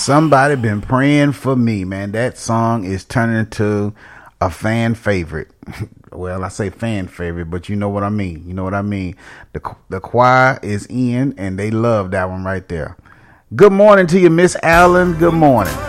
Somebody been praying for me, man. That song is turning into a fan favorite. Well, I say fan favorite, but you know what I mean. You know what I mean. The choir is in, and they love that one right there. Good morning to you, Miss Allen. Good morning.